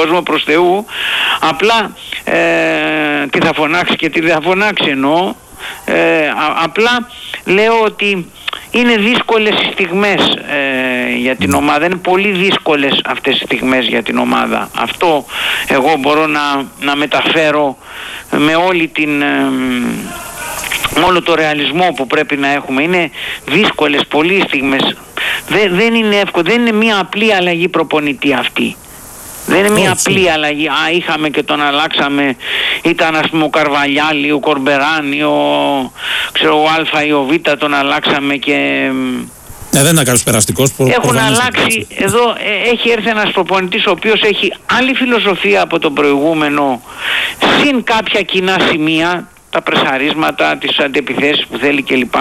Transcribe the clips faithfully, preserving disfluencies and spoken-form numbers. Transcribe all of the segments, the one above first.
κόσμο προς Θεού. Απλά ε, τι θα φωνάξει και τι δεν θα φωνάξει εννοώ. Ε, α, απλά λέω ότι είναι δύσκολες οι στιγμές ε, για την ομάδα. Είναι πολύ δύσκολες αυτές οι στιγμές για την ομάδα. Αυτό εγώ μπορώ να, να μεταφέρω με όλη την... Ε, όλο το ρεαλισμό που πρέπει να έχουμε. Είναι δύσκολες πολύ στιγμές. Δεν, δεν είναι εύκολο. Δεν είναι μια απλή αλλαγή προπονητή αυτή. Δεν είναι μια Έτσι. απλή αλλαγή. Α, είχαμε και τον αλλάξαμε. Ήταν ας πούμε ο Καρβαλιάλη, ο Κορμπεράνη, ο, ξέρω, ο Α ή ο Β, τον αλλάξαμε και... Ναι, δεν είναι κάποιος περαστικός. Προ, Έχουν αλλάξει. Εδώ ε, έχει έρθει ένας προπονητής ο οποίος έχει άλλη φιλοσοφία από τον προηγούμενο, συν κάποια κοινά σημεία, τα πρεσαρίσματα, τις αντεπιθέσεις που θέλει κλπ.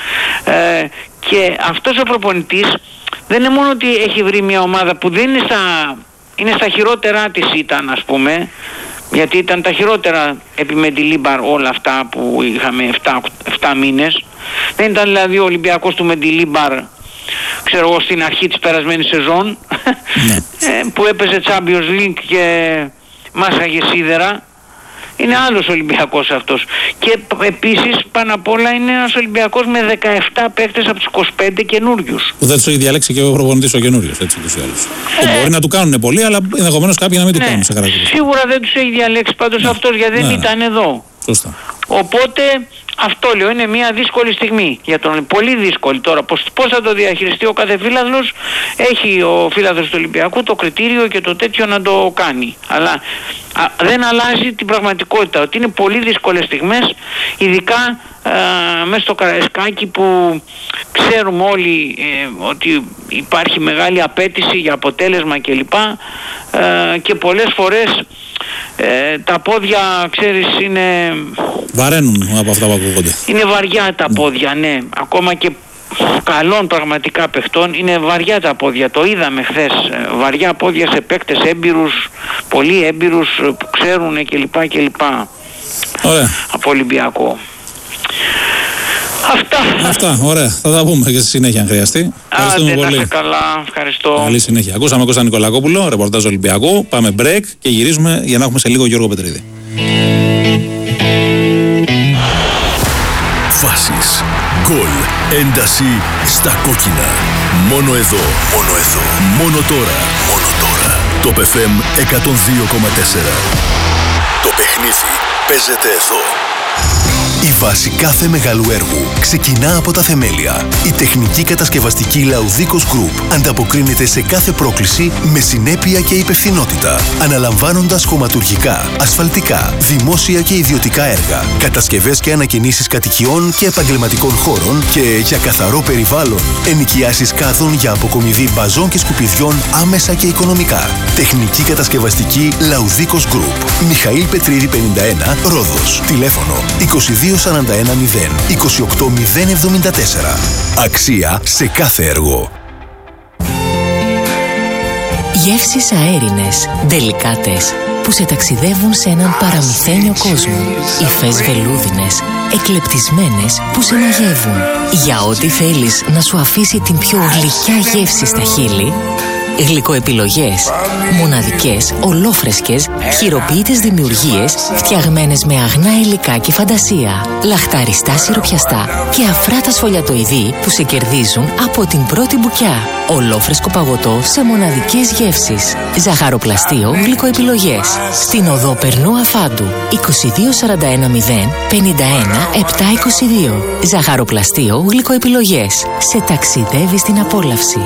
Ε, και αυτός ο προπονητής δεν είναι μόνο ότι έχει βρει μια ομάδα που δεν είναι στα, είναι στα χειρότερά της ήταν, ας πούμε, γιατί ήταν τα χειρότερα επί Μεντιλίμπαρ όλα αυτά που είχαμε επτά μήνες. Δεν ήταν δηλαδή ο Ολυμπιακός του Μεντιλίμπαρ, ξέρω εγώ, στην αρχή της περασμένης σεζόν, ναι. που έπαιζε Champions League και μάσαγε σίδερα. Είναι άλλος Ολυμπιακός αυτός. Και επίσης πάνω απ' όλα είναι ένας Ολυμπιακός με δεκαεπτά παίκτες από τους είκοσι πέντε καινούριους. Που δεν τους έχει διαλέξει και ο προπονητής ο καινούριος, έτσι τους άλλους. Ε, μπορεί να του κάνουν πολλοί, αλλά ενδεχομένως κάποιοι να μην ναι, του κάνουν σε χαρακτηριστικά. Σίγουρα δεν τους έχει διαλέξει πάντως ναι. αυτός, γιατί δεν ναι, ήταν εδώ. Σωστά. Οπότε αυτό λέω, είναι μια δύσκολη στιγμή για τον, πολύ δύσκολη τώρα. Πώς, πώς θα το διαχειριστεί ο κάθε φύλαδλος, έχει ο φύλαδλος του Ολυμπιακού το κριτήριο και το τέτοιο να το κάνει. Αλλά α, δεν αλλάζει την πραγματικότητα, ότι είναι πολύ δύσκολες στιγμές, ειδικά α, μέσα στο Καραϊσκάκι που ξέρουμε όλοι ε, ότι υπάρχει μεγάλη απέτηση για αποτέλεσμα κλπ. Ε, και πολλές φορές ε, τα πόδια, ξέρεις, είναι... Βαραίνουν από αυτά που ακούγονται. Είναι βαριά τα πόδια, ναι. Ακόμα και καλών πραγματικά παιχτών είναι βαριά τα πόδια. Το είδαμε χθες. Βαριά πόδια σε παίκτες έμπειρους, πολύ έμπειρους που ξέρουν κλπ. κλπ. Ωραία. Από Ολυμπιακό. Αυτά. Αυτά, ωραία. Θα τα πούμε και στη συνέχεια αν χρειαστεί. Ευχαριστούμε πολύ. Να είστε καλά. Ευχαριστώ. Καλή συνέχεια. Ακούσαμε Κώστα Νικολακόπουλο, ρεπορτάζ Ολυμπιακού. Πάμε break και γυρίζουμε για να έχουμε σε λίγο Γιώργο Πετρίδη. Φάσεις, γκολ, ένταση στα κόκκινα. Μόνο εδώ, μόνο εδώ, μόνο τώρα, μόνο τώρα. Το εφ εμ εκατόν δύο κόμμα τέσσερα. Το παιχνίδι παίζεται εδώ. Η βάση κάθε μεγάλου έργου ξεκινά από τα θεμέλια. Η τεχνική κατασκευαστική Laudicos Group ανταποκρίνεται σε κάθε πρόκληση με συνέπεια και υπευθυνότητα, αναλαμβάνοντας χωματουργικά, ασφαλτικά, δημόσια και ιδιωτικά έργα, κατασκευές και ανακαινήσεις κατοικιών και επαγγελματικών χώρων και για καθαρό περιβάλλον, ενοικιάσεις κάδων για αποκομιδή μπαζών και σκουπιδιών άμεσα και οικονομικά. Τεχνική κατασκευαστική Laudicos Group. Μιχαήλ Πετρίδη πενήντα ένα, Ρόδος. Τηλέφωνο είκοσι δύο σαράντα ένα μηδέν είκοσι οκτώ μηδέν εβδομήντα τέσσερα. Αξία σε κάθε έργο. Γεύσεις αέρινες, ντελικάτες, που σε ταξιδεύουν σε έναν παραμυθένιο κόσμο. Υφές βελούδινες, εκλεπτισμένες, που σε μαγεύουν. Για ό,τι θέλεις να σου αφήσει την πιο γλυκιά γεύση στα χείλη, γλυκοεπιλογές, μοναδικές, ολόφρεσκες, χειροποίητες δημιουργίες, φτιαγμένες με αγνά υλικά και φαντασία, λαχταριστά σιροπιαστά και αφράτα σφολιατοειδή που σε κερδίζουν από την πρώτη μπουκιά. Ολόφρεσκο παγωτό σε μοναδικές γεύσεις. Ζαχαροπλαστείο γλυκοεπιλογές. Στην οδό Περνού Αφάντου, είκοσι δύο σαράντα ένα μηδέν πενήντα ένα επτακόσια είκοσι δύο. Ζαχαροπλαστείο γλυκοεπιλογές. Σε ταξιδεύει στην απόλαυση.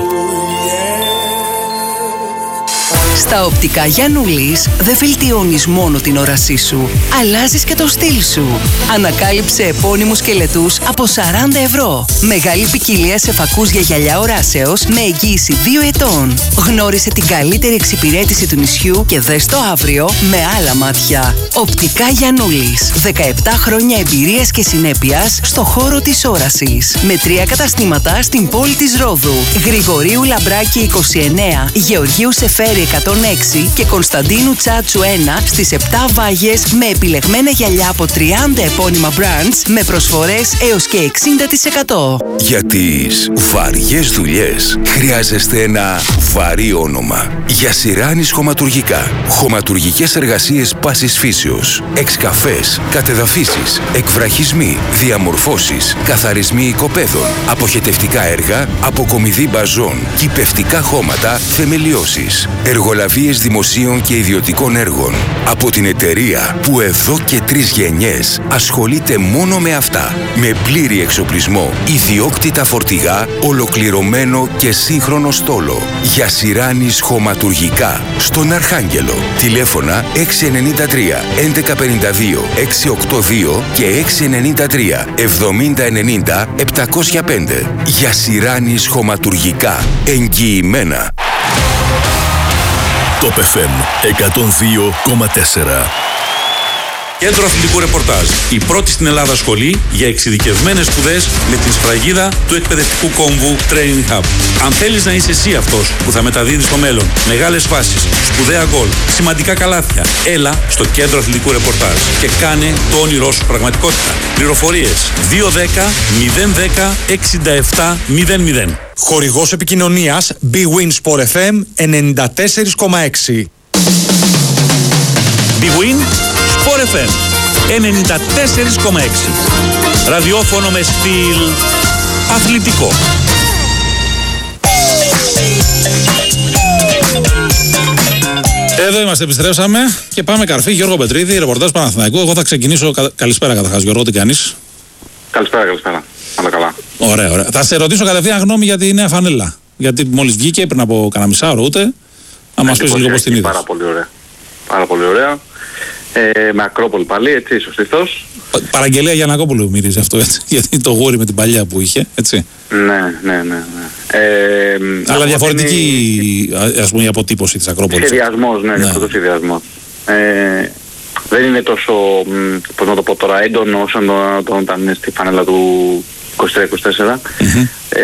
Στα οπτικά Γιαννούλης δεν βελτιώνεις μόνο την όρασή σου, αλλάζεις και το στυλ σου. Ανακάλυψε επώνυμους κελετούς από σαράντα ευρώ. Μεγάλη ποικιλία σε φακούς για γυαλιά οράσεως με εγγύηση δύο ετών. Γνώρισε την καλύτερη εξυπηρέτηση του νησιού και δες το αύριο με άλλα μάτια. Οπτικά Γιαννούλης. δεκαεπτά χρόνια εμπειρίας και συνέπειας στο χώρο της όρασης. Με τρία καταστήματα στην πόλη της Ρόδου. Γρηγορίου Λαμπράκη είκοσι εννέα, Γεωργίου Σεφέρη εκατόν Πύργων έξι και Κωνσταντίνου Τσάτσου ένα στις επτά Βάγιες με επιλεγμένα γυαλιά από τριάντα επώνυμα brands με προσφορές έως και εξήντα τοις εκατό. Για τις βαριές δουλειές χρειάζεστε ένα βαρύ όνομα. Για Σιράνης Χωματουργικά. Χωματουργικές εργασίες πάσης φύσεως. Εξκαφές, κατεδαφίσεις, εκβραχισμοί, διαμορφώσεις, καθαρισμοί οικοπαίδων, αποχετευτικά έργα, αποκομιδή μπαζών, κυπευτικά χώματα, θεμελιώσεις, εργολαβίες δημοσίων και ιδιωτικών έργων. Από την εταιρεία που εδώ και τρεις γενιές ασχολείται μόνο με αυτά. Με πλήρη εξοπλισμό, ιδιόκτητα φορτηγά, ολοκληρωμένο και σύγχρονο στόλο. Για Σιράνης Χωματουργικά. Στον Αρχάγγελο. Τηλέφωνα έξι εννιά τρία έντεκα πενήντα δύο εξακόσια ογδόντα δύο και έξι εννιά τρία εβδομήντα ενενήντα επτακόσια πέντε. Για Σιράνης Χωματουργικά. Εγγυημένα. Το πι εφ εμ εκατόν δύο κόμμα τέσσερα. Κέντρο Αθλητικού Ρεπορτάζ. Η πρώτη στην Ελλάδα σχολή για εξειδικευμένες σπουδές με την σφραγίδα του εκπαιδευτικού κόμβου Training Hub. Αν θέλεις να είσαι εσύ αυτός που θα μεταδίδει στο μέλλον μεγάλες φάσεις, σπουδαία γκολ, σημαντικά καλάθια, έλα στο Κέντρο Αθλητικού Ρεπορτάζ και κάνε το όνειρό σου πραγματικότητα. Πληροφορίες δύο ένα μηδέν ένα μηδέν εξήντα επτά μηδέν μηδέν. Χορηγός επικοινωνίας Big Win Sport εφ εμ ενενήντα τέσσερα κόμμα έξι. Big Win Sport εφ εμ ενενήντα τέσσερα κόμμα έξι. Ραδιόφωνο με στυλ αθλητικό. Εδώ είμαστε, επιστρέψαμε και πάμε καρφί. Γιώργο Πετρίδη, ρεπορτάζ Παναθηναϊκού. Εγώ θα ξεκινήσω. Καλησπέρα καταρχάς, Γιώργο, τι κάνεις? Καλησπέρα, καλησπέρα. Όλα καλά. Ωραία, ωραία. Θα σε ρωτήσω κατευθείαν γνώμη για τη νέα φανέλα. Γιατί μόλις βγήκε πριν από κανένα μισάωρο ούτε. Να μας πεις λίγο πώς την είδες. Πάρα πολύ ωραία. Πάρα πολύ ωραία. Ε, με Ακρόπολη πάλι, έτσι, σωστήθως. Παραγγελία Γιαννακόπουλου μυρίζει αυτό, έτσι. Γιατί το γούρι με την παλιά που είχε, έτσι. Ναι, ναι, ναι. ναι. Ε, Αλλά διαφορετική, είναι... ας πούμε, η αποτύπωση της Ακρόπολης. Σχεδιασμός, ναι, ναι. Το σχεδιασμός. Ε, δεν είναι τόσο, πώς να το πω τώρα, έντονο όσο όταν ήταν στη φανέλα του είκοσι τρία είκοσι τέσσερα. Mm-hmm. Ε,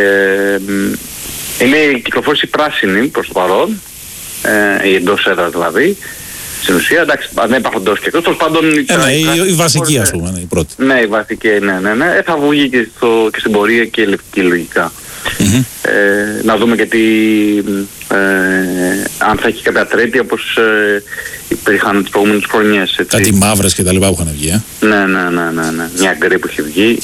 είναι η κυκλοφόρηση πράσινη προς το παρόν, ε, η εντός έδρας δηλαδή. Στην ουσία, εντάξει, δεν υπάρχουν τόσο και εκτός, τέλος πάντων... Ε, ναι, η, η βασική, ας πούμε, η πρώτη. Ναι, η βασική, ναι, ναι, ναι. Ε, θα βγει και, στο, και στην πορεία και η λευκή λογικά. Mm-hmm. Ε, να δούμε και τι, ε, αν θα έχει κάποια τρέπη όπως ε, υπήρχαν τις προηγούμενες χρονιές. Έτσι. Κάτι μαύρες και τα λοιπά που είχαν βγει, ε. Ναι, ναι, ναι, ναι, ναι. Μια γκρι που είχε βγει.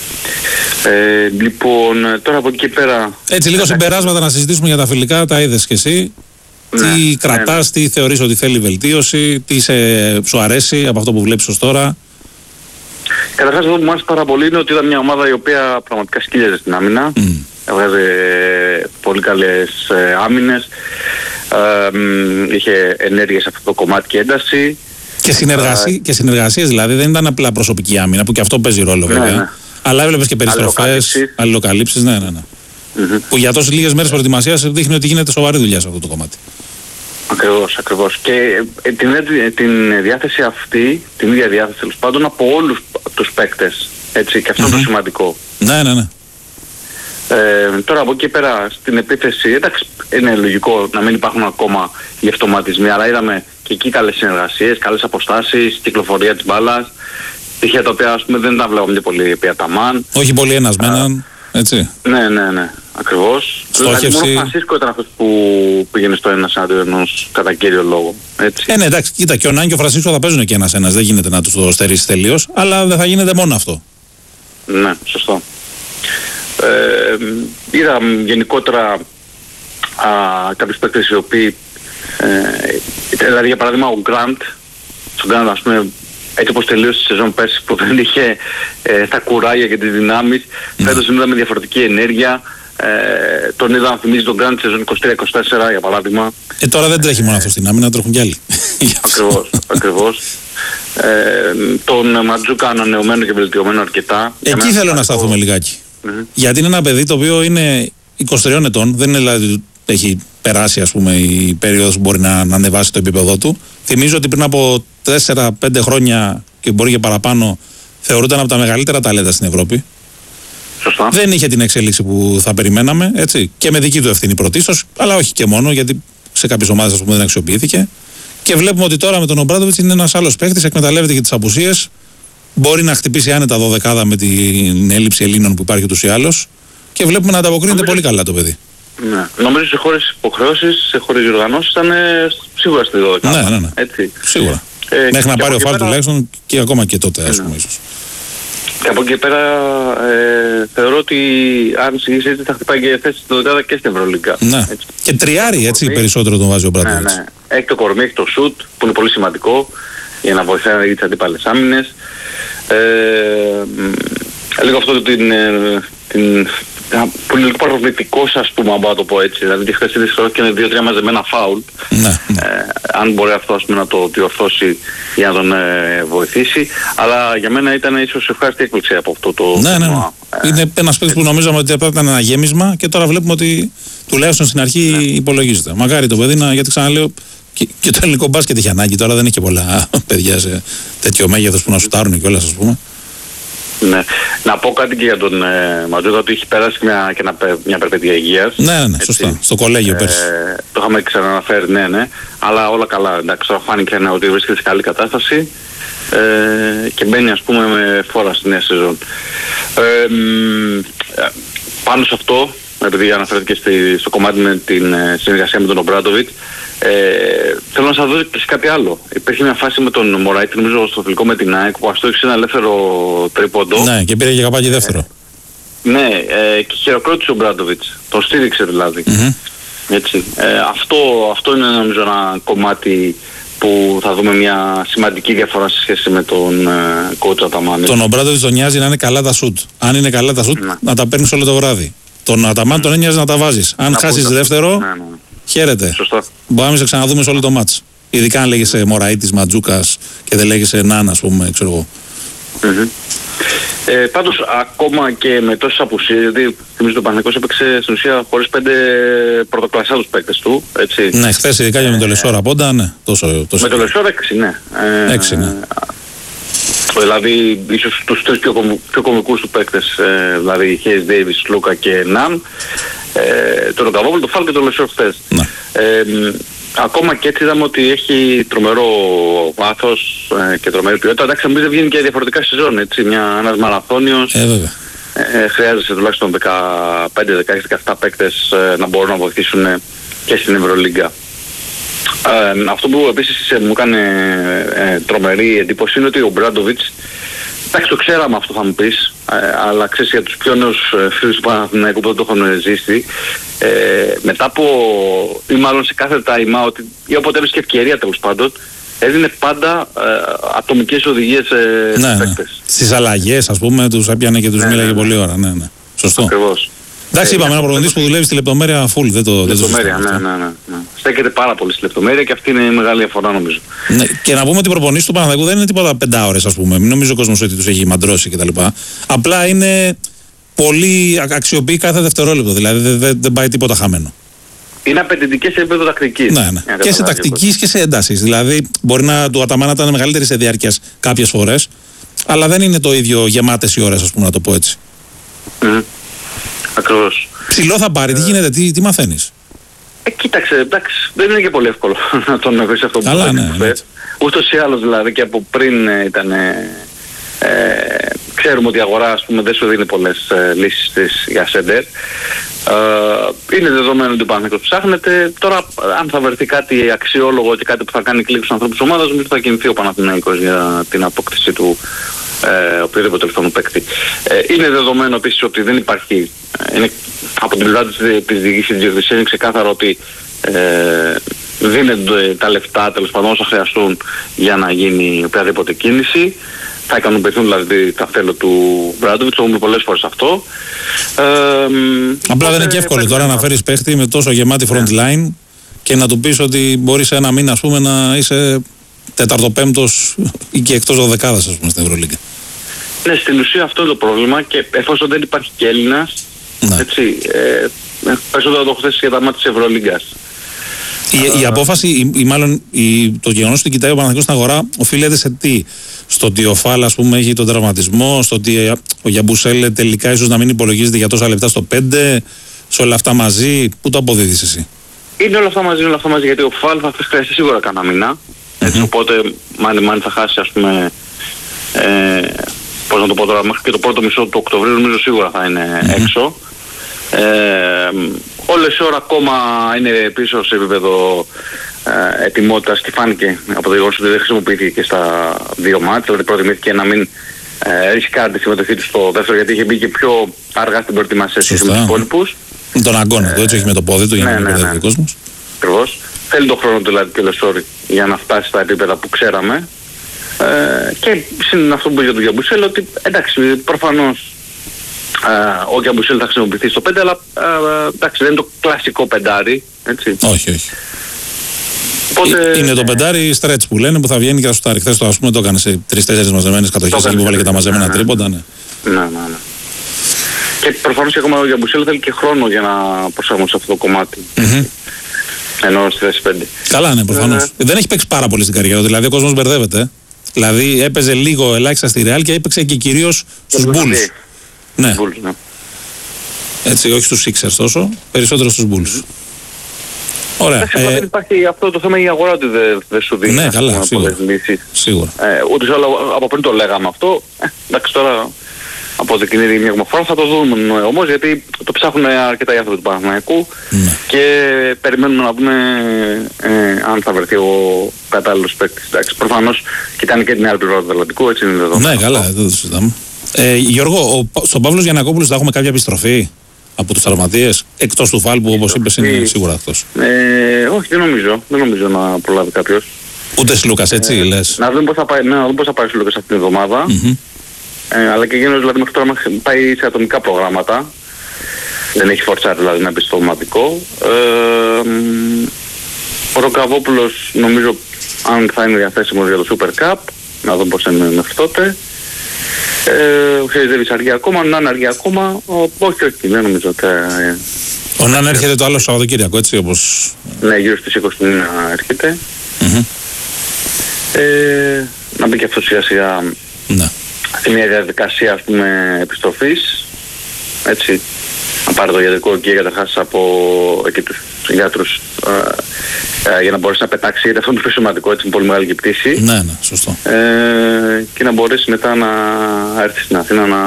Ε, λοιπόν, τώρα από εκεί και πέρα... Έτσι, λίγο συμπεράσματα να συζητήσουμε για τα φιλικά, τα είδες κι εσύ. Ναι, τι κρατάς, ναι, τι θεωρείς ότι θέλει βελτίωση, τι σε, σου αρέσει από αυτό που βλέπεις ως τώρα? Καταρχάς αυτό που μου άρεσε πάρα πολύ είναι ότι ήταν μια ομάδα η οποία πραγματικά σκύλιαζε στην άμυνα. Mm. Έβγαζε πολύ καλές ε, άμυνες, ε, είχε ενέργειες σε αυτό το κομμάτι και ένταση. Και, συνεργασί, uh, και συνεργασίες δηλαδή, δεν ήταν απλά προσωπική άμυνα που και αυτό παίζει ρόλο βέβαια. Ναι, ναι. Αλλά έβλεπες και περιστροφές, αλληλοκαλύψεις, ναι, ναι, ναι. Mm-hmm. Που για τόσες λίγες μέρες προετοιμασίας δείχνει ότι γίνεται σοβαρή δουλειά σε αυτό το κομμάτι. Ακριβώς, ακριβώς. Και ε, την, την διάθεση αυτή, την ίδια διάθεση τέλος πάντων από όλους τους παίκτες. Έτσι, και αυτό mm-hmm. το σημαντικό. Ναι, ναι, ναι. Ε, τώρα από εκεί πέρα στην επίθεση, εντάξει, είναι λογικό να μην υπάρχουν ακόμα οι αυτοματισμοί, αλλά είδαμε και εκεί καλές συνεργασίες, καλές αποστάσεις, κυκλοφορία της μπάλας. Στοιχεία τα οποία ας πούμε δεν τα βλέπαμε και πολύ επί Αταμάν. Όχι πολύ ένας με έναν, έτσι. Ναι, ναι, ναι, ακριβώς. Στόχευση. Δηλαδή μόνο ο Φρανσίσκο ήταν αυτός που πήγαινε στο ένας εναντίον ενός κατά κύριο λόγο. Έτσι. Ε, ναι, εντάξει, κοίτα, και ο Νάν και ο Φρανσίσκο θα παίζουν και ένας ένας, δεν γίνεται να τους το στερήσεις τελείως, αλλά δεν θα γίνεται μόνο αυτό. Ναι, σωστό. Ε, είδα γενικότερα α, κάποιους παίκτες οι οποίοι, ε, δηλαδή για παράδειγμα ο Γκραντ, στον Γκραντ ας πούμε, έτσι όπως τελείωσε τη σεζόν πέρσι που δεν είχε ε, τα κουράγια και τις δυνάμεις, mm. φέτος τον είδαμε διαφορετική ενέργεια, ε, τον είδα να θυμίζει τον Γκραντ τη σεζόν είκοσι τρία είκοσι τέσσερα για παράδειγμα. Ε, τώρα δεν τρέχει μόνο αυτό στην άμυνα, τρέχουν κι άλλοι. Ακριβώς, ακριβώς. Ε, τον Ματζούκα ανανεωμένο και βελτιωμένο αρκετά. Εκεί θέλω να σταθούμε λιγάκι. Mm-hmm. Γιατί είναι ένα παιδί το οποίο είναι είκοσι τριών ετών, δεν είναι δηλαδή έχει περάσει ας πούμε η περίοδος που μπορεί να, να ανεβάσει το επίπεδό του. Θυμίζω ότι πριν από τέσσερα πέντε χρόνια και μπορεί και παραπάνω θεωρούταν από τα μεγαλύτερα ταλέντα στην Ευρώπη. Σωστά. Δεν είχε την εξέλιξη που θα περιμέναμε, έτσι. Και με δική του ευθύνη πρωτίστως, αλλά όχι και μόνο, γιατί σε κάποιες ομάδες, ας πούμε, δεν αξιοποιήθηκε. Και βλέπουμε ότι τώρα με τον Ομπράντοβιτς είναι ένας άλλος παίκτης, εκμεταλλεύεται και τις απουσίες. Μπορεί να χτυπήσει άνετα δωδεκάδα με την έλλειψη Ελλήνων που υπάρχει ούτως ή άλλως. Και βλέπουμε να ανταποκρίνεται νομίζω, πολύ καλά το παιδί. Ναι. Νομίζω σε χώρες υποχρεώσεις, σε χώρες διοργανώσεις ήταν σίγουρα στη δωδεκάδα. Ναι, ναι, ναι. Έτσι. Σίγουρα. Ε, Μέχρι να πάρει ο Φάλ πέρα... τουλάχιστον και ακόμα και τότε, ας πούμε, ναι. ίσως. Και από εκεί πέρα ε, θεωρώ ότι αν συγγύσει έτσι θα χτυπάει και θέση στην δωδεκάδα και στην Ευρωλίγκα. Ναι. Έτσι. Και τριάρι έτσι κορμί, περισσότερο τον βάζει ο Μπράντοβιτς. Ναι, ναι. Έχει το κορμί, έχει το σουτ που είναι πολύ σημαντικό για να βοηθάει για τις αντίπαλες άμυνες. Ε, λίγο αυτό την, την που είναι λίγο προβλητικός, ας πούμε, αν μπορώ να το πω έτσι. Δηλαδή χθες είδες και είναι δύο τρία μαζεμένα φάουλ. Ναι, ναι. Ε, αν μπορεί αυτό, ας πούμε, να το διορθώσει για να τον ε, βοηθήσει. Αλλά για μένα ήταν ίσως ευχάριστη έκπληξη από αυτό το... Ναι, ναι, ναι. Ε, είναι ένας παίκτης που νομίζαμε ότι θα ήταν ένα γέμισμα και τώρα βλέπουμε ότι τουλάχιστον στην αρχή ναι. υπολογίζεται. Μακάρι το παιδί να, γιατί ξαναλέω, και, και το ελληνικό μπάσκετ έχει ανάγκη. Τώρα δεν έχει και πολλά παιδιά σε τέτοιο μέγεθος που να σουτάρουν κιόλας, ας πούμε. Ναι. Να πω κάτι και για τον ε, Ματζούδα, ότι έχει περάσει μια, και ένα, μια περπέτεια υγείας. Ναι, ναι, ναι, σωστά. Στο κολέγιο πέρσι. Ε, το είχαμε ξαναναφέρει, ναι, ναι. Αλλά όλα καλά. Εντάξει, τώρα φάνηκε ότι βρίσκεται σε καλή κατάσταση ε, και μπαίνει, ας πούμε, με φόρα στη νέα σεζόν. Ε, ε, πάνω σε αυτό, επειδή αναφέρθηκε στη, στο κομμάτι με την ε, συνεργασία με τον Ομπράντοβιτς, Ε, θέλω να σας δώσω και σε κάτι άλλο. Υπήρχε μια φάση με τον Μωράιτη, νομίζω στο φιλικό με την ΑΕΚ, που αστόχησε ένα ελεύθερο τρίποντο. Ναι, και πήρε και καπάκι δεύτερο. Ε, ναι, ε, και χειροκρότησε ο Μπράντοβιτς. Τον στήριξε δηλαδή. Mm-hmm. Έτσι. Ε, αυτό, αυτό είναι νομίζω ένα κομμάτι που θα δούμε μια σημαντική διαφορά σε σχέση με τον ε, coach Αταμάν. Τον Ομπράντοβιτς τον νοιάζει να είναι καλά τα σουτ. Αν είναι καλά τα σουτ, ναι. να τα παίρνεις όλο το βράδυ. Τον Αταμάν mm. τον νοιάζει να τα βάζεις. Αν χάσεις δεύτερο, ναι, ναι. χαίρετε. Σωστά. Μπορούμε να σε ξαναδούμε σε όλο το μάτς. Ειδικά αν λέγεσαι Μωραΐτης, Ματζούκας και δεν λέγεσαι Νάν, ας πούμε, ξέρω εγώ. Mm-hmm. Ε, πάντως ακόμα και με τόσες απουσίες, γιατί θυμίζω το Παναθηναϊκός έπαιξε στην ουσία χωρίς πέντε πρωτοκλασσιάτους παίκτες του, έτσι. Ναι, χθες ειδικά και με το Λεσόρα Πόντα, ναι. Τόσο, τόσο με το Λεσόρα έξι, ναι. Ε, έξι, ναι. Δηλαδή ίσως τους τρεις πιο, κομ, πιο κομικούς του παίκτες, ε, δηλαδή Χέις Ντέιβις, Λούκα και Ναν, ε, τον Ροκαβόπουλο, τον Φάλ και τον Λεσόρ χθες. Ναι. Ε, ακόμα και έτσι είδαμε ότι έχει τρομερό βάθος ε, και τρομερή ποιότητα. Εντάξει, εμείς δεν βγαίνει και διαφορετικά σεζόν, έτσι, μια, ένας μαραθώνιος. Ε, βέβαια. Ε, χρειάζεται τουλάχιστον δεκαπέντε δεκαέξι δεκαεπτά παίκτες ε, να μπορούν να βοηθήσουν ε, και στην Ευρωλίγκα. Ε, αυτό που επίσης ε, μου έκανε ε, τρομερή εντύπωση είναι ότι ο Μπράντοβιτς, εντάξει, το ξέραμε αυτό θα μου πεις, ε, αλλά ξέρεις, για τους πιο νέους ε, φίλους του Παναθηναϊκού που δεν το έχουν ζήσει, ε, μετά από, ή μάλλον σε κάθε time out, ή όποτε έβρισκε ευκαιρία τέλος πάντων, έδινε πάντα ε, ατομικές οδηγίες ε, ναι, στους ναι. παίκτες. Στις αλλαγές, ας πούμε, τους έπιανε και τους ναι, μίλαγε ναι, πολύ ώρα. Ναι, ναι. Σωστό. Ακριβώς. Εντάξει, είπαμε, ένα προπονητής που δουλεύει στη λεπτομέρεια full, δεν το λεπτομέρεια, ναι, ναι, ναι, ναι. Στέκεται πάρα πολύ στη λεπτομέρεια και αυτή είναι η μεγάλη διαφορά, νομίζω. Ναι, και να πούμε ότι οι προπονήσεις του Παναθηναϊκού δεν είναι τίποτα πεντάωρες, ας πούμε. Μην νομίζει ο κόσμος ότι τους έχει μαντρώσει κτλ. Απλά είναι πολύ αξιοποιεί κάθε δευτερόλεπτο, δηλαδή δεν, δεν, δεν πάει τίποτα χαμένο. Είναι απαιτητικές σε επίπεδο τακτικής. Ναι, ναι. Και σε τακτικής και σε έντασης. Δηλαδή μπορεί να του Αταμάν να ήταν μεγαλύτερη σε διάρκεια κάποιες φορές, αλλά δεν είναι το ίδιο γεμάτες οι ώρες, ας πούμε, να το πω έτσι. Mm. Ακριβώς. Ψηλό θα πάρει, τι γίνεται, τι, τι μαθαίνεις. Ε, κοίταξε, εντάξει, δεν είναι και πολύ εύκολο να τον βρεις αυτό που καλά, ναι, ναι. Ούτως ή άλλως δηλαδή και από πριν ε, ήταν... Ε, ε, ξέρουμε ότι η αγορά, ας πούμε, δεν σου δίνει πολλές ε, λύσεις της, για σέντερ. Ε, είναι δεδομένο ότι ο Παναθηναϊκός ψάχνεται. Τώρα, αν θα βρεθεί κάτι αξιόλογο και κάτι που θα κάνει κλικ στους ανθρώπους της ομάδας, νομίζω θα κινηθεί ο Παναθηναϊκός για την απόκτηση του ε, οποιοδήποτε τελευταίου παίκτη. Ε, είναι δεδομένο επίσης ότι δεν υπάρχει, ε, είναι, από την πλευρά της διοίκησης της διοίκησης είναι ξεκάθαρο ότι ε, δίνονται τα λεφτά, τέλος πάντων, όσα χρειαστούν για να γίνει οποιαδήποτε κίνηση. Θα ικανοποιηθούν δηλαδή τα θέλω του Μπράντοβιτς, το έχουμε πολλές φορές αυτό. Ε, Απλά δεν είναι και εύκολο τώρα να φέρεις παίχτη με τόσο γεμάτη front line και να του πεις ότι μπορεί σε ένα μήνα, ας πούμε, να είσαι τεταρτοπέμπτος ή και εκτός δωδεκάδας, ας πούμε, στην Ευρωλίγκα. Ναι, στην ουσία αυτό είναι το πρόβλημα και εφόσον δεν υπάρχει και Έλληνας, ναι. έτσι, ε, περισσότερο το χθες για τα μάτια της Ευρωλίγκας. Η, η απόφαση, ή, ή μάλλον η, το γεγονός ότι κοιτάει ο Παναθηναϊκός στην αγορά οφείλεται σε τι? Στο ότι ο Φάλ, ας πούμε, έχει τον τραυματισμό, στο ότι ο Γιαμπουσέλ τελικά ίσως να μην υπολογίζεται για τόσα λεπτά στο πέντε, σε όλα αυτά μαζί, πού το αποδίδεις εσύ? είναι όλα αυτά μαζί, όλα αυτά μαζί, γιατί ο Φαλ θα χρειαστεί σίγουρα κανένα μήνα. Έτσι, mm-hmm. οπότε μάλλον θα χάσει, ας πούμε, ε, πώς να το πω τώρα, μέχρι και το πρώτο μισό του Οκτωβρίου νομίζω σίγουρα θα είναι mm-hmm. έξω. Ε, όλες οι ώρα ακόμα είναι πίσω σε επίπεδο ε, ετοιμότητας και φάνηκε από το γεγονός ότι δεν χρησιμοποιήθηκε και στα δύο μάτς, δηλαδή προτιμήθηκε να μην ε, ρισκάρει τη συμμετοχή του στο δεύτερο, γιατί είχε μπει και πιο αργά στην προετοιμασία σχέση με τους υπόλοιπους. Με τον αγώνα ε, του, έτσι, όχι με το πόδι του, για να μην μπερδεύει ο κόσμος. Ακριβώς. Θέλει τον χρόνο του δηλαδή και ο Λεσόρι για να φτάσει στα επίπεδα που ξέραμε. Ε, και είναι αυτό που είπε για τον Γιαμπουσέλ, ότι εντάξει, προφανώς ε, ο Γιαμπουσέλ θα χρησιμοποιηθεί στο πέντε, αλλά ε, εντάξει, δεν είναι το κλασικό πεντάρι, έτσι. Όχι, όχι. Οπότε, είναι το πεντάρι stretch που λένε, που θα βγαίνει και θα σουτάρει. Χθες το, ας πούμε, το έκανε σε τρεις-τέσσερις μαζεμένες κατοχές εκεί που βάλε και τα μαζεμένα ναι, τρίποντα. Ναι. Ναι, ναι, ναι. Και προφανώς και ακόμα ο Γιαμπουσέλ θέλει και χρόνο για να προσαρμόσει αυτό το κομμάτι. Mm-hmm. Ενώ στη θέση πέντε. Καλά, ναι, προφανώς. Ε, δεν έχει παίξει πάρα πολύ στην καριέρα, δηλαδή ο κόσμος μπερδεύεται. Δηλαδή έπαιζε λίγο ελάχιστα στη Real και έπαιξε και κυρίως στους Bulls. Ναι. Bulls, ναι. Έτσι, όχι στους Sixers τόσο, περισσότερο στους Bulls. Ωραία. Εντάξει, ε, υπάρχει αυτό το θέμα, η αγορά ότι δεν δε σου δίνει. Ναι, καλά, σίγουρα. σίγουρα. Ε, ούτως ή άλλως από πριν το λέγαμε αυτό. Ε, εντάξει, τώρα αποδεικνύει μια ακόμα φορά, θα το δούμε όμως, γιατί το ψάχνουν αρκετά οι άνθρωποι του Παναθηναϊκού ναι. και περιμένουμε να δούμε ε, αν θα βρεθεί ο κατάλληλος παίκτης. Εντάξει, προφανώς κοιτάνε και την άλλη πλευρά του Ατλαντικού, έτσι είναι δεδομένο. Ναι, καλά, δεν το συζητάμε. Ε, Γιώργο, ο, στον Παύλος Γιαννακόπουλος θα έχουμε κάποια επιστροφή από τους τραυματίες, εκτός του Φαλ που όπως είπες είναι σίγουρα αυτός. Ε, όχι, δεν νομίζω, δεν νομίζω να προλάβει κάποιος. Ούτε Σλούκας, έτσι ε, λες. Να δούμε πώς θα πάει, ναι, να δούμε πώς θα πάει Σλούκας αυτήν την εβδομάδα. Mm-hmm. Ε, αλλά και εκείνος δηλαδή μέχρι τώρα πάει σε ατομικά προγράμματα. Δεν έχει φορτσάρει δηλαδή να μπει στο ομαδικό. Ε, ο Ροκαβόπουλος νομίζω αν θα είναι διαθέσιμος για το Super Cup, να δούμε πώς είναι μέχρι τότε. Ε, ο Χεϊζέβης αργεί ακόμα, ο Νάν αργεί ακόμα, ο, όχι όχι, δεν νομίζω ότι... Ε, ο Νάν έρχεται το άλλο Σαββατοκύριακο, έτσι όπως... Ναι, γύρω στις είκοσι έρχεται. Mm-hmm. Ε, να μπει και αυτό σιγά σιγά... Ναι. Σε μια διαδικασία, ας πούμε, επιστροφής, έτσι, να πάρει το ιατρικό και καταρχάς από εκεί τους γιατρούς ε, ε, για να μπορέσει να πετάξει, γιατί αυτό είναι το πιο σημαντικό, έτσι, είναι πολύ μεγάλη και πτήση. Ναι, ναι, σωστό. Ε, και να μπορέσει μετά να έρθει στην Αθήνα να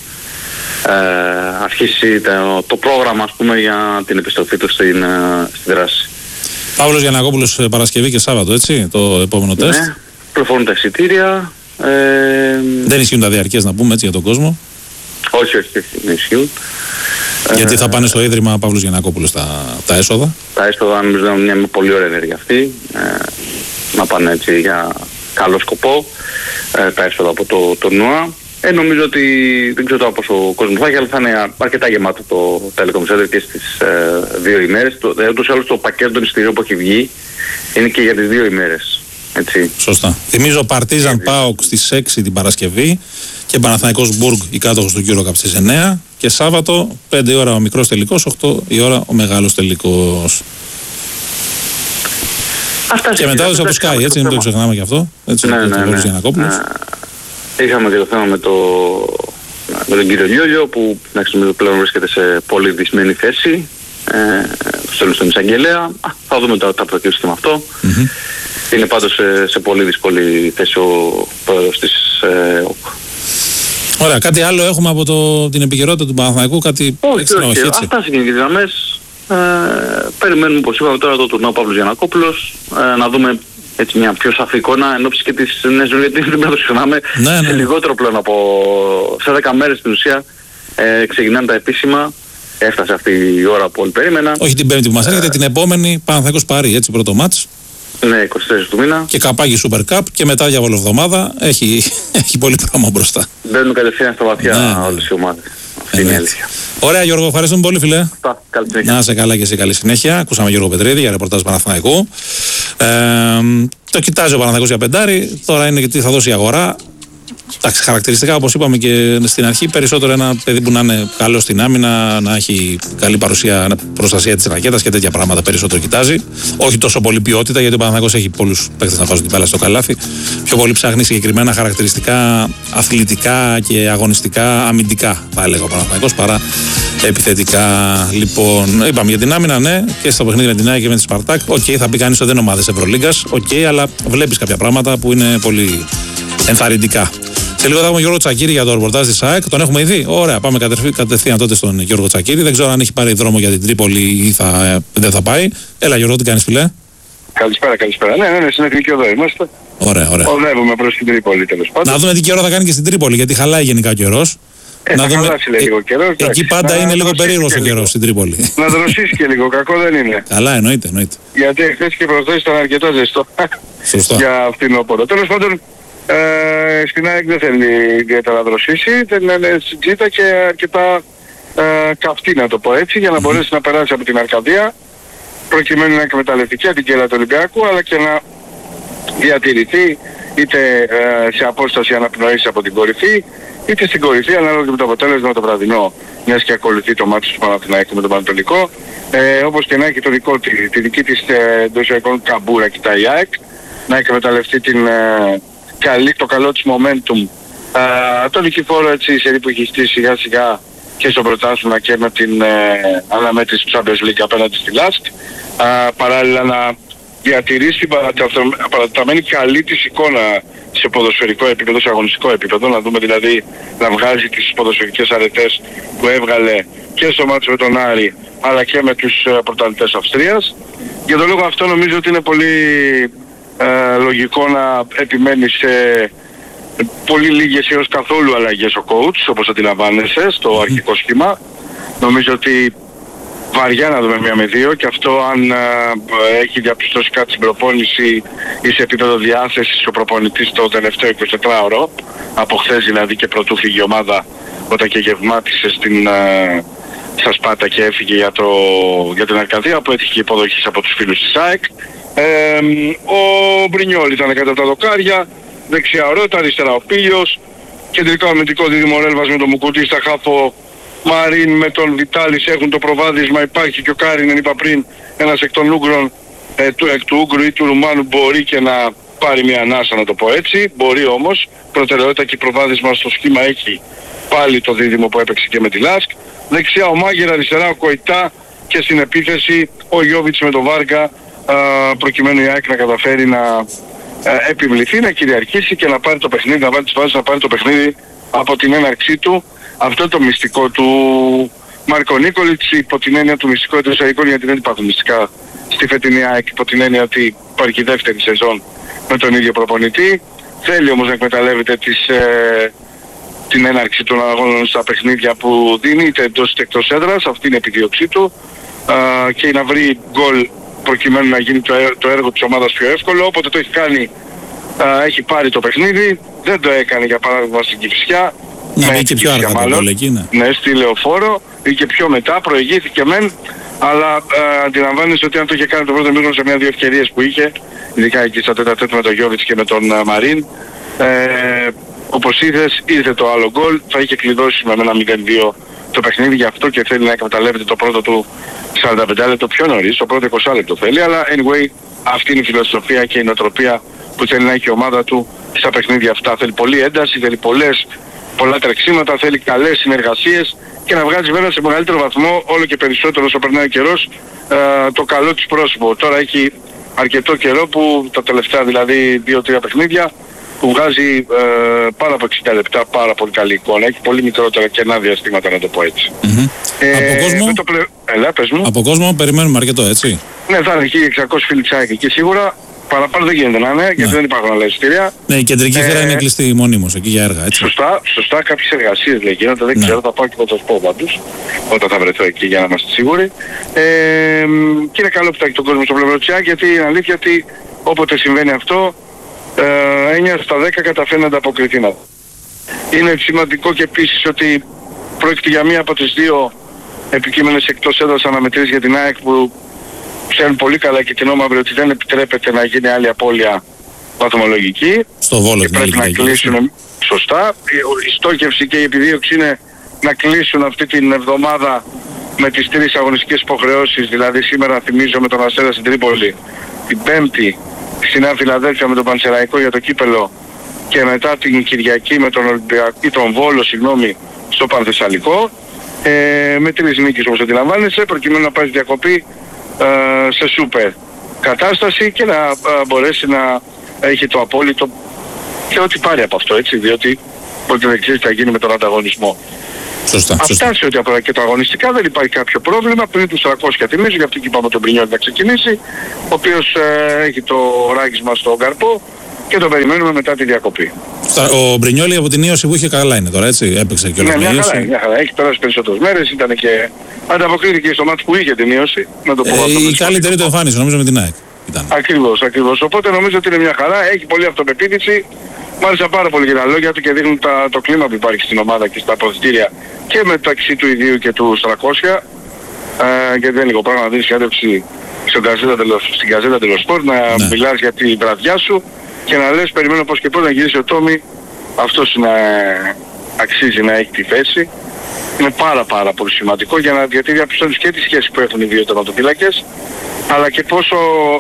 ε, αρχίσει το, το πρόγραμμα, ας πούμε, για την επιστροφή του στην, στην δράση. Παύλος Γιαννακόπουλος Παρασκευή και Σάββατο, έτσι, το επόμενο τεστ. Ναι, πληροφορούν τα εισιτήρια. Ε, δεν ισχύουν τα διαρκές να πούμε έτσι για τον κόσμο. Όχι, όχι, όχι, δεν ισχύουν. Γιατί θα πάνε στο Ίδρυμα Παύλος Γιαννακόπουλος τα, τα έσοδα. Τα έσοδα νομίζω είναι μια πολύ ωραία ενέργεια αυτή. Ε, να πάνε έτσι για καλό σκοπό. Ε, τα έσοδα από το τουρνουά. Ε, νομίζω ότι δεν ξέρω τώρα πόσο κόσμο θα έχει, αλλά θα είναι αρκετά γεμάτο το Telecom Center και στις ε, δύο ημέρες. Ε, ούτως ή άλλως το πακέτο των εισιτηρίων που έχει βγει είναι και για τις δύο ημέρες. Έτσι. Σωστά. Θυμίζω Παρτίζαν ΠΑΟΚ στις έξι την Παρασκευή και Παναθηναϊκός Μπουργκ η κάτοχος του EuroCup στις εννιά και Σάββατο πέντε η ώρα ο μικρός τελικός, οκτώ η ώρα ο μεγάλος τελικός. Αυτά και μετά από το Sky, έτσι, μην το ξεχνάμε και αυτό. Έτσι, ναι, ναι, ναι. Ε, είχαμε και το θέμα με, το, με τον κύριο Λιόλιο που νομίζω πλέον βρίσκεται σε πολύ δυσμενή θέση. Ε, στο στον εισαγγελέα. Θα δούμε τα, τα προκύψει και με αυτό. Mm-hmm. Είναι πάντως σε, σε πολύ δύσκολη θέση ο πρόεδρος της ε, ΟΚ. Ωραία, κάτι άλλο έχουμε από το, την επικαιρότητα του Παναθηναϊκού, κάτι όχι, έξτρα, όχι, όχι, έτσι. Αυτά σε γενικές γραμμές. Ε, περιμένουμε, όπως είπαμε τώρα, το τουρνουά Παύλος Γιαννακόπουλος, ε, να δούμε έτσι μια πιο σαφή εικόνα εν ώψη και της νέας ζωής, γιατί δεν πρέπει να το ξεχνάμε. Ναι, ναι. Σε λιγότερο πλέον από σε δέκα μέρες στην ουσία ε, ξεκινάνε τα επίσημα. Έφτασε αυτή η ώρα που όλοι περίμεναν. Όχι την πέμπτη που μας έρχεται, ε, την επόμενη Παναθηναϊκός Πάρη, έτσι, πρώτο μάτς. Ναι, είκοσι τέσσερις του μήνα. Και καπάκι Super Cup και μετά για βολοβδομάδα έχει, έχει πολύ πράγμα μπροστά. Μπαίνουν κατευθείαν στα βαθιά ναι, όλες οι ομάδες. Αυτή είναι η αλήθεια. Ωραία, Γιώργο, ευχαριστούμε πολύ, φιλέ. Αυτά, καλή συνέχεια. Να είσαι καλά και εσύ, καλή συνέχεια. Ακούσαμε Γιώργο Πετρίδη για ρεπορτάζ Παναθηναϊκού. Ε, το κοιτάζει ο Παναθηναϊκός για πεντάρι. Τώρα είναι γιατί θα δώσει η αγορά. Εντάξει, χαρακτηριστικά όπως είπαμε και στην αρχή, περισσότερο ένα παιδί που να είναι καλό στην άμυνα, να έχει καλή παρουσία, προστασία της ρακέτας και τέτοια πράγματα περισσότερο κοιτάζει. Όχι τόσο πολύ ποιότητα, γιατί ο Παναθηναϊκός έχει πολλούς παίκτες να βάζουν την μπάλα στο καλάθι. Πιο πολύ ψάχνει συγκεκριμένα χαρακτηριστικά αθλητικά και αγωνιστικά αμυντικά, θα έλεγα ο Παναθηναϊκός, παρά επιθετικά. Λοιπόν, είπαμε για την άμυνα, ναι, και στο παιχνίδι με την ΑΕΚ και με τη Σπαρτάκ. Οκ, okay, θα πει κανείς ότι δεν είναι ομάδες Ευρωλίγκας. Οκ, okay, αλλά βλέπεις κάποια πράγματα που είναι πολύ ενθαρρυντικά. Σε λίγο θα έχουμε Γιώργο Τσακίρη για το ρεπορτάζ της ΑΕΚ. Τον έχουμε ήδη. Ωραία, πάμε κατευθείαν τότε στον Γιώργο Τσακίρη. Δεν ξέρω αν έχει πάρει δρόμο για την Τρίπολη ή θα, δεν θα πάει. Έλα, Γιώργο, τι κάνεις, φιλέ? Καλησπέρα, καλησπέρα. Ναι, ναι, ναι, στην εθνική οδό είμαστε. Ωραία, ωραία. Οδεύουμε προς την Τρίπολη, τέλος πάντων. Να δούμε τι καιρό θα κάνει και στην Τρίπολη, γιατί χαλάει γενικά ο καιρός. Ε, να θα δούμε... χαλάσει λίγο καιρός. Εκεί πάντα να είναι λίγο περίεργος ο καιρός στην Τρίπολη. Να δροσίσει και λίγο, κακό δεν είναι. Καλά, εννοείται, εννοείται. Γιατί χθες και προχθές ήταν αρκετά ζεστό. Σωστό. Για φθινόπωρο. Τέλος πάντων, ε, στην ΑΕΚ δεν θέλει ιδιαίτερα να δροσίσει, δεν είναι συντζήτα και αρκετά ε, καυτή, να το πω έτσι, για να μπορέσει να περάσει από την Αρκαδία, προκειμένου να εκμεταλλευτεί και την κέλα του Ολυμπιακού, αλλά και να διατηρηθεί είτε ε, σε απόσταση αναπνοής από την κορυφή, είτε στην κορυφή, ανάλογα και με το αποτέλεσμα το βραδινό, μιας και ακολουθεί το μάτι του Παναθηναϊκού με τον Πανατολικό. Ε, όπως και να έχει το δικό, τη, τη δική της εντός εισαγωγικών καμπούρα κοιτάει η ΑΕΚ, να εκμεταλλευτεί την, ε, καλή, το καλό της momentum, ε, το νικηφόρο έτσι σε που έχει στήσει σιγά σιγά και στο πρωτάθλημα και με την ε, αναμέτρηση του Champions League απέναντι στη Λάσκ, ε, παράλληλα να διατηρήσει την παρατεταμένη καλή της εικόνα σε ποδοσφαιρικό επίπεδο, σε αγωνιστικό επίπεδο, να δούμε δηλαδή να βγάζει τις ποδοσφαιρικές αρετές που έβγαλε και στο μάτσο με τον Άρη αλλά και με τους πρωταθλητές Αυστρίας. Για τον λόγο αυτό νομίζω ότι είναι πολύ ε, λογικό να επιμένει σε πολύ λίγες έως καθόλου αλλαγές ο coach, όπως αντιλαμβάνεσαι στο αρχικό σχήμα. Νομίζω ότι βαριά να δούμε μία με δύο, και αυτό αν ε, έχει διαπιστώσει κάτι στην προπόνηση ή σε επίπεδο διάθεσης ο προπονητής το τελευταίο εικοσιτετράωρο, από χθες δηλαδή και πρωτού φύγει η ομάδα, όταν και γευμάτισε στην, ε, στα Σπάτα και έφυγε για, το, για την Αρκαδία, που έτυχε υποδοχής από τους φίλους της ΑΕΚ. Ε, ο Μπρινιόλ ήταν κατά τα δοκάρια, δεξιά ο Ρώτα, αριστερά ο Πίλιος, κεντρικό αμυντικό δίδυμο Ρέλβας με τον Μουκουτί, στα χάφο Μαρίν με τον Βιτάλης έχουν το προβάδισμα, υπάρχει και ο Κάρινεν, είπα πριν, ένας εκ των Ούγγρων, ε, του, εκ του Ούγγρου ή του Ρουμάνου μπορεί και να πάρει μια ανάσα, να το πω έτσι, μπορεί όμως, προτεραιότητα και προβάδισμα στο σχήμα έχει πάλι το δίδυμο που έπαιξε και με τη Λάσκ. Δεξιά ο Μάγερ, αριστερά ο Κοϊτά και στην επίθεση ο Γιώβιτς με τον Βάργα, α, προκειμένου η ΑΕΚ να καταφέρει να α, επιβληθεί, να κυριαρχήσει και να πάρει το παιχνίδι, να βάλει τις βάσεις, να πάρει το παιχνίδι από την έναρξή του. Αυτό το μυστικό του Μάρκο Νίκολιτς, υπό την έννοια του μυστικού εντός εισαγωγικών, γιατί δεν υπάρχουν μυστικά στη φετινή ΑΕΚ, υπό την έννοια ότι υπάρχει δεύτερη σεζόν με τον ίδιο προπονητή. Θέλει όμως να εκμεταλλεύεται τις, ε, την έναρξη των αγώνων στα παιχνίδια που δίνει, είτε εντός είτε εκτός έδρας, αυτή είναι η επιδίωξή του, ε, και να βρει γκολ προκειμένου να γίνει το, το έργο της ομάδας πιο εύκολο. Όποτε το έχει κάνει, ε, έχει πάρει το παιχνίδι, δεν το έκανε για παράδειγμα στην Κηφισιά. Να μπει και πιο αργά το γκολ εκεί, ναι. Ναι, στη Λεωφόρο ή και πιο μετά, προηγήθηκε μεν, αλλά ε, αντιλαμβάνεσαι ότι αν το είχε κάνει το πρώτο μήχρονο σε μια-δύο ευκαιρίες που είχε, ειδικά εκεί στα τέτα τέτα με τον Γιώβιτς και με τον uh, Μαρίν, ε, όπως είδες, ήρθε το άλλο γκολ, θα είχε κλειδώσει με ένα μηδέν δύο το παιχνίδι, γι' αυτό και θέλει να εκμεταλλεύεται το πρώτο του σαράντα πέντε λεπτό πιο νωρίς, το πρώτο είκοσι λεπτό θέλει, αλλά anyway αυτή είναι η φιλοσοφία και η νοοτροπία που θέλει να έχει η ομάδα του στα παιχνίδια αυτά. Θέλει πολλή ένταση, θέλει πολλές πολλά τρεξίματα, θέλει καλές συνεργασίες και να βγάζει βέβαια σε μεγαλύτερο βαθμό, όλο και περισσότερο όσο περνάει ο καιρός, ε, το καλό της πρόσωπο. Τώρα έχει αρκετό καιρό, που τα τελευταία δηλαδή δύο τρία παιχνίδια, που βγάζει ε, πάρα από εξήντα λεπτά πάρα πολύ καλή εικόνα. Έχει πολύ μικρότερα κενά διαστήματα, να το πω έτσι. Mm-hmm. Ε, από κόσμο, το πλε... Έλα, πες μου. Από κόσμο περιμένουμε αρκετό, έτσι. Ναι, θα είναι εκεί εξακόσιοι φίλοι της ΑΕΚ και σίγουρα. Παραπάνω δεν γίνεται να είναι, γιατί ναι. δεν υπάρχουν άλλα εισιτήρια. Ναι, η κεντρική θύρα ε, είναι κλειστή μονίμως εκεί για έργα, έτσι. Σωστά, σωστά, κάποιες εργασίες λέει γίνονται, δεν ναι. ξέρω, θα πάω και θα σας πω πάντως, όταν θα βρεθώ εκεί για να είμαστε σίγουροι. Ε, και είναι καλό που θα έχει τον κόσμο στο πλευρό της ΑΕΚ, γιατί είναι αλήθεια ότι όποτε συμβαίνει αυτό, ε, εννιά στα δέκα καταφέρει να ανταποκριθεί. Είναι σημαντικό και επίσης ότι πρόκειται για μία από τις δύο επικείμενες εκτός έδρας αναμετρήσεις για την ΑΕΚ, που ξέρουν πολύ καλά και την όμαυρη ότι δεν επιτρέπεται να γίνει άλλη απώλεια βαθμολογική. Στο Βόλο και πρέπει να κλείσουν σωστά. Η στόχευση και η επιδίωξη είναι να κλείσουν αυτή την εβδομάδα με τις τρεις αγωνιστικές υποχρεώσεις. Δηλαδή σήμερα θυμίζω με τον Αστέρα στην Τρίπολη, την Πέμπτη στη Νέα Φιλαδέλφια με τον Πανσεραϊκό για το κύπελο, και μετά την Κυριακή με τον Ολυμπιακό ή τον Βόλο, συγγνώμη, στο Πανθεσσαλικό. ε, με τρεις νίκες όπως αντιλαμβάνεσαι, προκειμένου να πάει διακοπή ε, σε σούπερ κατάσταση και να ε, μπορέσει να έχει το απόλυτο και ό,τι πάρει από αυτό, έτσι, διότι ποτέ δεν ξέρει τι θα γίνει με τον ανταγωνισμό. Σωστά, Αυτά σωστά. σε ό,τι αφορά και το αγωνιστικά δεν υπάρχει κάποιο πρόβλημα. Πριν τους τριακόσια θυμίζω, γι' αυτό και είπαμε τον Μπρινιόλη να ξεκινήσει, ο οποίος ε, έχει το ράγισμα στον καρπό και τον περιμένουμε μετά τη διακοπή. Ο Μπρινιόλη από την ίωση που είχε καλά είναι τώρα, έτσι, έπαιξε και όλο Ναι, μια την χαρά, ίωση. μια χαρά. Έχει περάσει περισσότερες μέρες, ήταν και ανταποκρίθηκε στο μάτι που είχε την ίωση. Να το πω αυτό. Ε, η καλύτερη του εμφάνιση νομίζω με την ΑΕΚ ήταν. Ακριβώς, ακριβώς. Οπότε νομίζω ότι είναι μια χαρά, έχει πολύ αυτοπεποίθηση. Μ' άρεσε πάρα πολύ και τα λόγια του και δείχνουν τα, το κλίμα που υπάρχει στην ομάδα και στα αποδυτήρια και μεταξύ του ιδίου και του τριακόσια. Ε, γιατί δεν είναι λίγο πράγμα να δίνεις συνέντευξη στην Γκαζέτα Ντελο Σπορτ, να Ναι. μιλάς για τη βραδιά σου και να λες περιμένω πώς και πώς να γυρίσει ο Τόμι. Αυτός είναι, αξίζει να έχει τη θέση. Είναι πάρα πάρα πολύ σημαντικό για να, γιατί διαπιστώνεις και τη σχέση που έχουν οι δύο τερματοφύλακες, αλλά και πόσο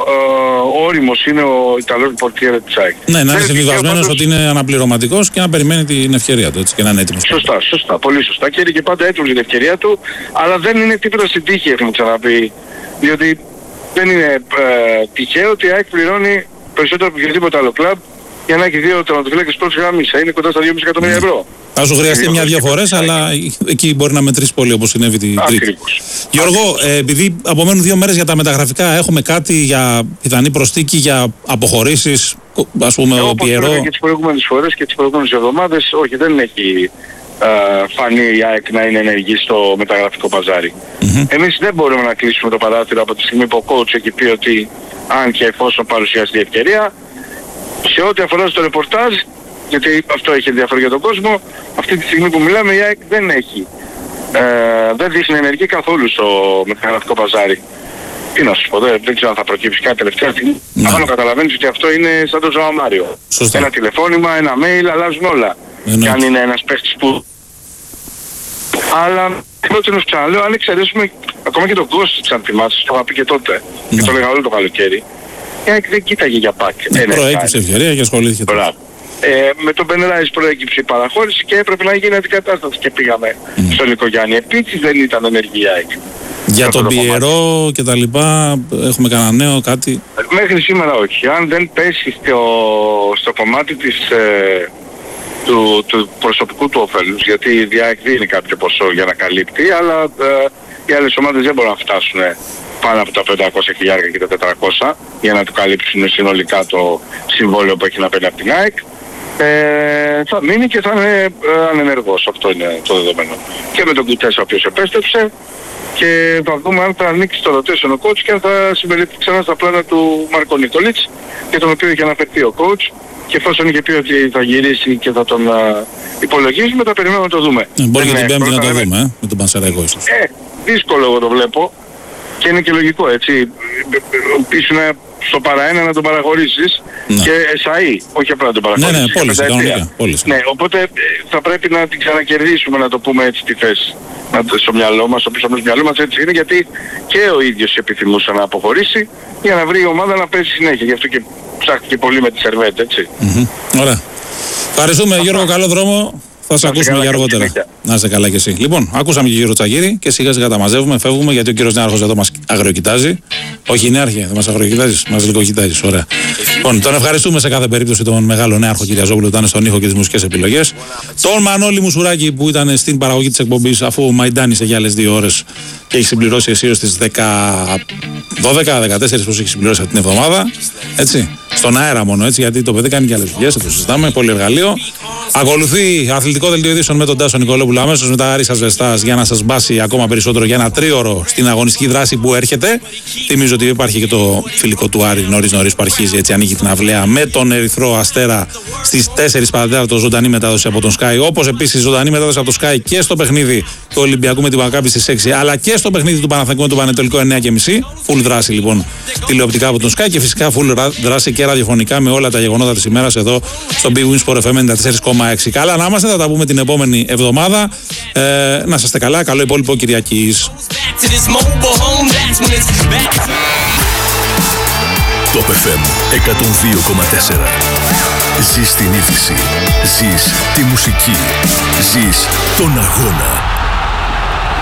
ε, όριμος είναι ο Ιταλός πορτιέρε της ΑΕΚ. Ναι, να είναι συμβιβασμένος πάντως... ότι είναι αναπληρωματικός και να περιμένει την ευκαιρία του, έτσι, και να είναι έτοιμος. Σωστά, σωστά, πολύ σωστά. Και είναι και πάντα έτοιμος για την ευκαιρία του, αλλά δεν είναι τίποτα στην τύχη, έχουμε ξαναπεί. Διότι δεν είναι ε, τυχαίο ότι η ΑΕΚ πληρώνει περισσότερο από οποιοδήποτε άλλο κλαμπ για να έχει δύο τερματοφύλακες πρώτης γραμμής. Είναι κοντά στα δυόμισι εκατομμύρια ευρώ. Θα σου χρειαστεί μια-δυο φορές, αλλά εκεί μπορεί να μετρήσει πολύ όπως συνέβη την Τρίτη. Ακριβώς. Γιώργο, ε, επειδή απομένουν δύο μέρες για τα μεταγραφικά, έχουμε κάτι για πιθανή προσθήκη, για αποχωρήσεις, ας πούμε, Εγώ, ο όπως Πιερό. έλεγα και τις προηγούμενες φορές και τις προηγούμενες εβδομάδες, όχι, δεν έχει ε, φανεί η ΑΕΚ να είναι ενεργή στο μεταγραφικό παζάρι. Mm-hmm. Εμείς δεν μπορούμε να κλείσουμε το παράθυρο από τη στιγμή που ο coach έχει πει ότι αν και εφόσον παρουσιαστεί η ευκαιρία, σε ό,τι αφορά στο ρεπορτάζ, γιατί αυτό έχει ενδιαφέρον για τον κόσμο, αυτή τη στιγμή που μιλάμε η ΑΕΚ δεν έχει, ε, δεν δείχνει ενεργή καθόλου στο μεταγραφικό παζάρι. Τι να σου πω, δεν, δεν ξέρω αν θα προκύψει κάτι τελευταία στιγμή. Ναι. Αν καταλαβαίνεις ότι αυτό είναι σαν το Ζωά Μάριο. Σωστά. Ένα τηλεφώνημα, ένα mail, αλλάζουν όλα. Εννοείται. Και αν είναι ένας παίχτης που... Αλλά πρώτον ως ξαναλέω, αν εξαιρέσουμε ακόμα και τον Κώστα, αν θυμάσαι, το είχα πει και τότε, Ναι. και το λέγα όλο το καλοκαίρι, η ΑΕΚ δεν κοίταγε για πάκ. Προέκυψε ευκαιρία και ασχολήθηκε. Μπράβο. Ε, με τον Μπενράις προέκυψε η παραχώρηση και έπρεπε να γίνει αντικατάσταση και πήγαμε mm. στον Νικογιάννη. Επίσης δεν ήταν ενεργή η ΑΕΚ. Για τον Πιερό και τα λοιπά, έχουμε κανένα νέο, κάτι? Μέχρι σήμερα όχι. Αν δεν πέσει στο, στο κομμάτι της, ε, του, του προσωπικού του ωφέλους, γιατί η ΑΕΚ δίνει κάποιο ποσό για να καλύπτει, αλλά ε, οι άλλες ομάδες δεν μπορούν να φτάσουν πάνω από τα πεντακόσια χιλιάδες και τα τετρακόσια για να του καλύψουν συνολικά το συμβόλαιο που έχει να παίρνει από την ΑΕΚ. Ε, θα μείνει και θα είναι ε, ανενεργός, αυτό είναι το δεδομένο. Και με τον Κουτέσα ο οποίος επέστρεψε και θα δούμε αν θα ανοίξει το rotation ο coach και αν θα συμπεριληφθεί ξανά στα πλάνα του Μάρκο Νικολίτς, για τον οποίο είχε αναφερθεί ο coach, και εφόσον είχε πει ότι θα γυρίσει και θα τον uh, υπολογίσουμε, θα περιμένουμε να το δούμε. Ε, μπορεί και την Πέμπτη να το λέμε. δούμε, ε, με τον Πανσεραϊκό ίσως. Ε, δύσκολο εγώ το βλέπω και είναι και λογικό, έτσι. Ήσουν στο παραένα να τον παραχωρήσεις, ναι. και εσαΐ, όχι απλά να τον Ναι, παραχωρήσεις. ναι, πώληση, κανονικά, πώληση. Ναι, οπότε ε, θα πρέπει να την ξανακερδίσουμε, να το πούμε έτσι, τη θέση. Να, στο μυαλό μας, στο πίσω μας μυαλό μας, έτσι είναι, γιατί και ο ίδιος επιθυμούσε να αποχωρήσει για να βρει η ομάδα να παίζει συνέχεια. Γι' αυτό και ψάχτηκε πολύ με τη Σερβέτ, έτσι. Mm-hmm. Ωραία. Ευχαριστούμε, Γιώργο, καλό δρόμο. Θα σε ακούσουμε για αργότερα. Να είστε καλά κι εσύ. Λοιπόν, ακούσαμε και τον κύριο Τσαγίρη και σιγά σιγά τα μαζεύουμε, φεύγουμε, γιατί ο κύριος Νέαρχος εδώ μας αγριοκοιτάζει. Όχι, Νέαρχε, δεν μας αγριοκοιτάζεις, μας λιγοκοιτάζεις. Ωραία. Λοιπόν, τον ευχαριστούμε σε κάθε περίπτωση τον μεγάλο Νέαρχο Κυριαζόπουλο που ήταν στον ήχο και τις μουσικές επιλογές. Τον Μανώλη Μουσουράκη που ήταν στην παραγωγή της εκπομπής, αφού μαϊντάνισε για άλλες δύο ώρες και έχει συμπληρώσει εσύ στις δώδεκα δεκατέσσερα που έχει συμπληρώσει αυτή την εβδομάδα. Έτσι. Στον αέρα μόνο, έτσι, γιατί το παιδί κάνει και άλλες δουλειές, θα το συζητάμε, πολύ εργαλείο. Ακολουθεί αθλητικό δελτίο ειδήσεων με τον Τάσο Νικολόπουλο αμέσως μετά Άρης Ασβεστάς για να σας μπάσει ακόμα περισσότερο για ένα τρίωρο στην αγωνιστική δράση που έρχεται. Θυμίζω ότι υπάρχει και το φιλικό του Άρη νωρίς νωρίς που αρχίζει, έτσι ανοίγει την αυλαία με τον Ερυθρό Αστέρα στις τέσσερις παρά τέταρτο ζωντανή μετάδοση από τον Sky. Όπως επίσης ζωντανή μετάδοση από τον Sky και στο παιχνίδι του Ολυμπιακού με την Μακάμπη στις έξι, αλλά και στο παιχνίδι του Παναθηναϊκού με τον Πανετολικό εννιά και μισή. Full δράση λοιπόν τηλεοπτικά από τον Sky και φυσικά full δράση και ραδιοφωνικά με όλα τα γεγονότα της ημέρας εδώ στο Big Win Sport εφ εμ ενενήντα τέσσερα κόμμα έξι. Καλά να είμαστε, θα τα πούμε την επόμενη εβδομάδα. Ε, να είστε καλά, καλό υπόλοιπο Κυριακής. Το εφ εμ εκατόν δύο κόμμα τέσσερα. Ζεις την είδηση, ζεις τη μουσική, ζεις τον αγώνα.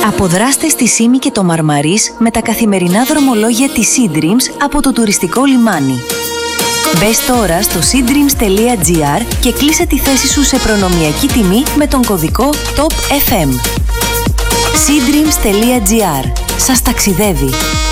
Αποδράστε στη Σύμη και το Μαρμαρίς με τα καθημερινά δρομολόγια της SeaDreams από το τουριστικό λιμάνι. Μπες τώρα στο sea dreams τελεία gr και κλείσε τη θέση σου σε προνομιακή τιμή με τον κωδικό τόπ εφ εμ. sea dreams τελεία gr. Σας ταξιδεύει.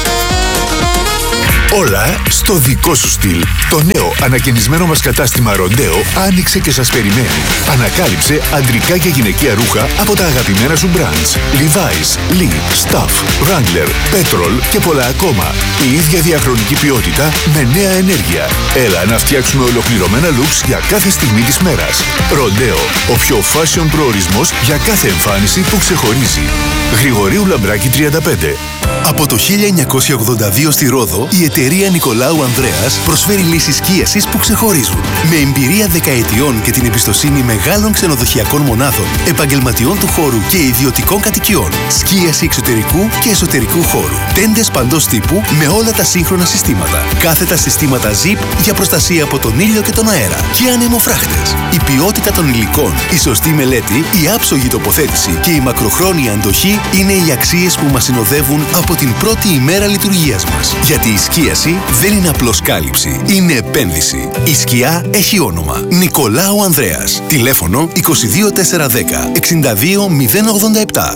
Όλα στο δικό σου στυλ. Το νέο ανακαινισμένο μας κατάστημα Ροντέο άνοιξε και σας περιμένει. Ανακάλυψε αντρικά και γυναικεία ρούχα από τα αγαπημένα σου brands. Levi's, Lee, Stuff, Wrangler, Petrol και πολλά ακόμα. Η ίδια διαχρονική ποιότητα με νέα ενέργεια. Έλα να φτιάξουμε ολοκληρωμένα looks για κάθε στιγμή της μέρας. Ροντέο, ο πιο fashion προορισμός για κάθε εμφάνιση που ξεχωρίζει. Γρηγορίου Λαμπράκη τριάντα πέντε. Από το χίλια εννιακόσια ογδόντα δύο στη Ρόδο, η εταιρεία Νικολάου Ανδρέας προσφέρει λύσεις σκίασης που ξεχωρίζουν. Με εμπειρία δεκαετιών και την εμπιστοσύνη μεγάλων ξενοδοχειακών μονάδων, επαγγελματιών του χώρου και ιδιωτικών κατοικιών. Σκίαση εξωτερικού και εσωτερικού χώρου. Τέντες παντός τύπου με όλα τα σύγχρονα συστήματα. Κάθετα συστήματα Zip για προστασία από τον ήλιο και τον αέρα. Και ανεμοφράχτες. Η ποιότητα των υλικών, η σωστή μελέτη, η άψογη τοποθέτηση και η μακροχρόνια αντοχή είναι οι αξίες που μας συνοδεύουν από την πρώτη ημέρα λειτουργίας μας. Γιατί η σκίαση δεν είναι απλώς κάλυψη, είναι επένδυση. Η σκιά έχει όνομα. Νικολάου Ανδρέας. Τηλέφωνο είκοσι δύο τετρακόσια δέκα εξήντα δύο μηδέν ογδόντα επτά.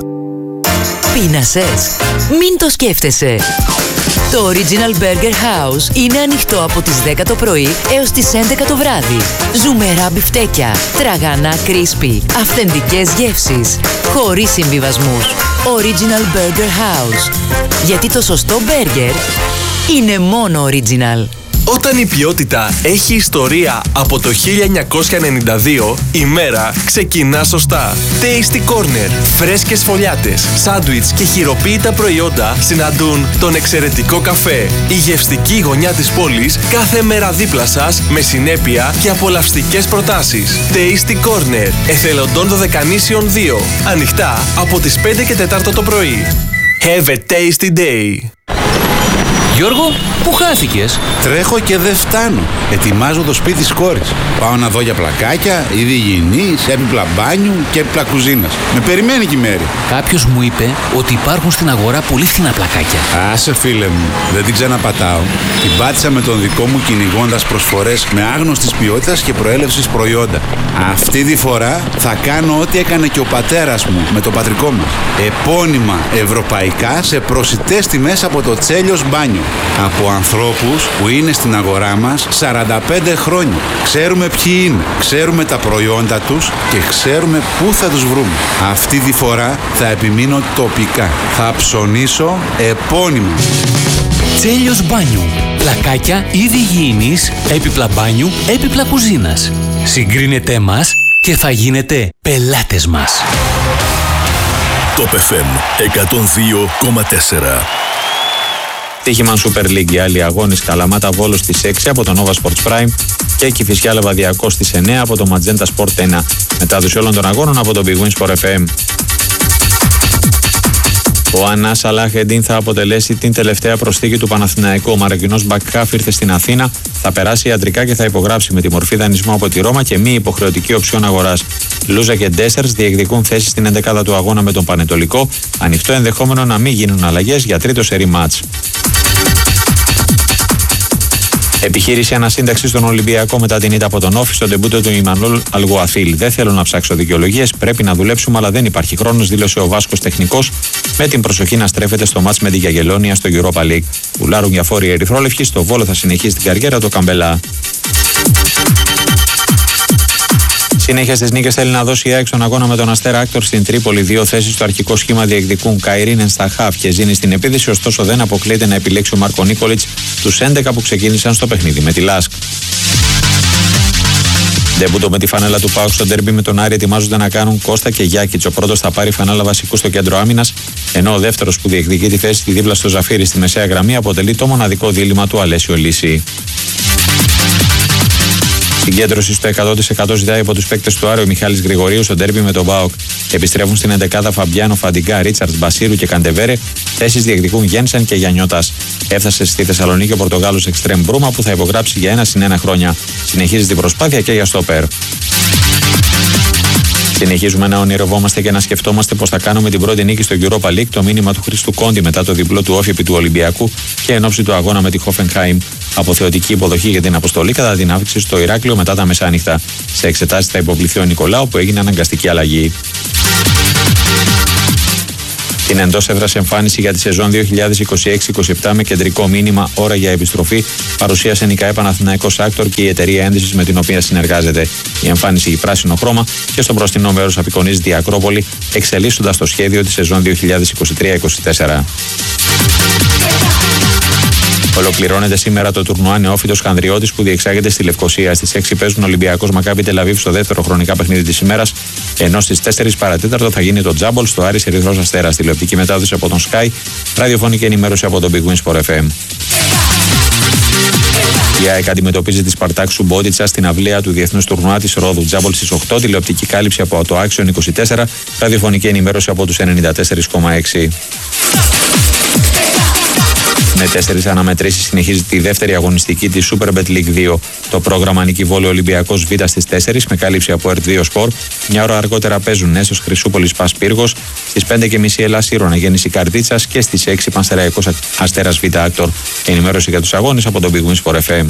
Πείνασες? Μην το σκέφτεσαι. Το Original Burger House είναι ανοιχτό από τις δέκα το πρωί έως τις έντεκα το βράδυ. Ζουμερά μπιφτέκια, τραγανά crispy, αυθεντικές γεύσεις, χωρίς συμβιβασμούς. Original Burger House. Γιατί το σωστό μπέργκερ είναι μόνο original. Όταν η ποιότητα έχει ιστορία από το χίλια εννιακόσια ενενήντα δύο, η μέρα ξεκινά σωστά. Tasty Corner. Φρέσκες φωλιάτες, σάντουιτς και χειροποίητα προϊόντα συναντούν τον εξαιρετικό καφέ. Η γευστική γωνιά της πόλης κάθε μέρα δίπλα σας με συνέπεια και απολαυστικές προτάσεις. Tasty Corner. Εθελοντών Δωδεκανήσιων δύο. Ανοιχτά από τις πέντε και τέσσερα το πρωί. Have a tasty day. Γιώργο, πού χάθηκες? Τρέχω και δεν φτάνω. Ετοιμάζω το σπίτι της κόρης. Πάω να δω για πλακάκια, είδη υγιεινής, έπιπλα μπάνιου και έπιπλα κουζίνας. Με περιμένει και η Μέρη. Κάποιος μου είπε ότι υπάρχουν στην αγορά πολύ φθηνά πλακάκια. Άσε φίλε μου, δεν την ξαναπατάω. Την πάτησα με τον δικό μου κυνηγώντας προσφορές με άγνωστης ποιότητας και προέλευσης προϊόντα. Αυτή τη φορά θα κάνω ό,τι έκανε και ο πατέρας μου με το πατρικό μας. Επώνυμα ευρωπαϊκά σε προσιτές τιμές από το Τσέλιος Μπάνιο. Από ανθρώπους που είναι στην αγορά μας σαράντα πέντε χρόνια. Ξέρουμε ποιοι είναι, ξέρουμε τα προϊόντα τους και ξέρουμε πού θα τους βρούμε. Αυτή τη φορά θα επιμείνω τοπικά. Θα ψωνίσω επώνυμα. Τσέλιος Μπάνιου. Πλακάκια είδη υγιεινής, έπιπλα μπάνιου, έπιπλα κουζίνας. Συγκρίνετε μας και θα γίνετε πελάτες μας. Top εφ εμ εκατόν δύο κόμμα τέσσερα. Τύχημαν Super League οι άλλοι αγώνες, Καλαμάτα Βόλος στις έξι από το Nova Sports Prime και Κηφισιά Λεβαδιακός στις εννέα από το Magenta Sport ένα. Μετάδοση όλων των αγώνων από το Big Win Sport εφ εμ. Ο Ανάς Αλάχεντιν θα αποτελέσει την τελευταία προσθήκη του Παναθηναϊκού. Ο Μαροκινός Μπακχάφ ήρθε στην Αθήνα, θα περάσει ιατρικά και θα υπογράψει με τη μορφή δανεισμού από τη Ρώμα και μη υποχρεωτική οψιόν αγοράς. Λούζα και Ντέσσερς διεκδικούν θέση στην ενδεκάδα του αγώνα με τον Πανετολικό. Ανοιχτό ενδεχόμενο να μην γίνουν αλλαγές για τρίτο σερί μάτς. Επιχείρηση ανασύνταξη στον Ολυμπιακό μετά την ήττα από τον Όφη στον ντεμπούτο του Ιμανόλ Αλγουαθίλ. Δεν θέλω να ψάξω δικαιολογίες, πρέπει να δουλέψουμε, αλλά δεν υπάρχει χρόνος, δήλωσε ο Βάσκος τεχνικός, με την προσοχή να στρέφεται στο μάτς με τη Γιαγελόνια στο Europa League. Πουλάρουν για φόροι ερυθρόλευκοι, στο Βόλο θα συνεχίσει την καριέρα του Καμπελά. Συνέχεια στις νίκες θέλει να δώσει η ΑΕΚ στον αγώνα με τον Αστέρα Άκτορ στην Τρίπολη. Δύο θέσεις στο αρχικό σχήμα διεκδικούν. Καϊρίνεν στα χαφ και Ζήνη στην επίδυση, ωστόσο δεν αποκλείεται να επιλέξει ο Μάρκο Νίκολιτς τους έντεκα που ξεκίνησαν στο παιχνίδι με τη Λάσκ. Ντεμπούτο με τη φανέλα του ΠΑΟΚ στο ντέρμπι με τον Άρη ετοιμάζονται να κάνουν Κώστα και Γιάκητς. Ο πρώτος θα πάρει φανέλα βασικού στο κέντρο άμυνας, ενώ ο δεύτερος που διεκδικεί τη θέση τη δίπλα στο Ζαφύρι στη μεσαία γραμμή αποτελεί το μοναδικό δίλημμα του Αλέσιο Λύση. Συγκέντρωση στο εκατό τοις εκατό ζητάει από τους παίκτες του Άρη ο Μιχάλης Γρηγορίου στο ντέρμπι με τον ΠΑΟΚ. Επιστρέφουν στην εντεκάδα Φαμπιάνο, Φαντιγκά, Ρίτσαρτς, Μπασίρου και Καντεβέρε. Θέσεις διεκδικούν Γένσεν και Γιαννιώτας. Έφτασε στη Θεσσαλονίκη ο Πορτογάλος Εκστρέμ Μπρούμα που θα υπογράψει για ένα συν ένα χρόνια. Συνεχίζει την προσπάθεια και για στόπερ. Συνεχίζουμε να ονειρευόμαστε και να σκεφτόμαστε πως θα κάνουμε την πρώτη νίκη στο Europa League. Το μήνυμα του Χρήστου Κόντι μετά το διπλό του όφι επί του Ολυμπιακού και εν ώψη του αγώνα με τη Hoffenheim. Αποθεωτική υποδοχή για την αποστολή κατά την άφηξη στο Ηράκλειο μετά τα μεσάνυχτα. Σε εξετάσεις θα υποβληθεί ο Νικολάου που έγινε αναγκαστική αλλαγή. Την εντός έδρας εμφάνιση για τη σεζόν δύο χιλιάδες είκοσι έξι είκοσι επτά με κεντρικό μήνυμα ώρα για επιστροφή παρουσίασε Νικαέ Παναθηναϊκός Άκτορ και η εταιρεία ένδυσης με την οποία συνεργάζεται. Η εμφάνιση έχει πράσινο χρώμα και στο μπροστινό μέρος απεικονίζεται η Ακρόπολη, εξελίσσοντας το σχέδιο της σεζόν δύο χιλιάδες είκοσι τρία είκοσι τέσσερα. Ολοκληρώνεται σήμερα το τουρνουά Νεόφυτος Χανδριώτης που διεξάγεται στη Λευκοσία. Στις έξι παίζουν Ολυμπιακός Μακάμπι Τελαβίβ στο δεύτερο χρονικά παιχνίδι της ημέρας, ενώ στις τέσσερις παρά τέταρτο θα γίνει το Τζάμπολ στο Άρης Ερυθρός Αστέρας. Τηλεοπτική μετάδοση από τον Sky, ραδιοφωνική ενημέρωση από τον Big Win Sport εφ εμ. Η ΑΕΚ αντιμετωπίζει τη Σπαρτάκ Σουμπότιτσα στην αυλαία του Διεθνούς Τουρνουά της Ρόδου. Τζάμπολ στις οκτώ, τηλεοπτική κάλυψη από το Action είκοσι τέσσερα, ραδιοφωνική ενημέρωση από τους ενενήντα τέσσερα κόμμα έξι. Με τέσσερις αναμετρήσεις συνεχίζει τη δεύτερη αγωνιστική της Superbet League δύο. Το πρόγραμμα νίκη Βόλεο Ολυμπιακός Β στις τέσσερις με κάλυψη από ερτ δύο Sport. Μια ώρα αργότερα παίζουν Νέσος Χρυσούπολης Πας Πύργος. Στις πέντε και μισή Ελλάς Ηρώνα Γέννηση Καρδίτσας και στις έξι Πανσεραϊκός Αστέρας Β Άκτορ. Ενημέρωση για τους αγώνες από τον Big Win Sport εφ εμ.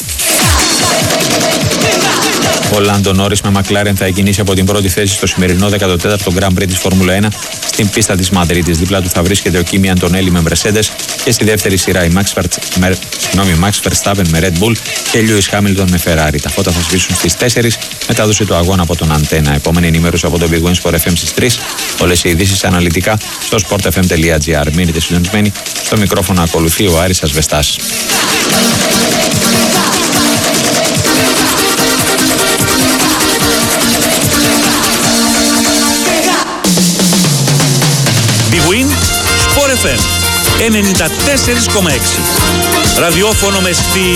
Ο Λάντο Νόρις με Μακλάρεν θα εκκινήσει από την πρώτη θέση στο σημερινό δέκατο τέταρτο Grand Prix της Φόρμουλα ένα στην πίστα της Μαδρίτης. Δίπλα του θα βρίσκεται ο Κίμι Αντωνέλη με Mercedes και στη δεύτερη σειρά η Max Verstappen με Red Bull και Lewis Hamilton με Ferrari. Τα φώτα θα σβήσουν στις τέσσερις, μετάδοση του αγώνα από τον Αντένα. Επόμενη ενημέρωση από τον Big Win Sport εφ εμ στις τρεις. Όλες οι ειδήσεις αναλυτικά στο sport f m τελεία g r. Μείνετε συντονισμένοι. Στο μικρόφωνο ακολουθεί ο Άρης Ασβεστάς. Sport εφ εμ ενενήντα τέσσερα κόμμα έξι. Ραδιόφωνο με στυλ.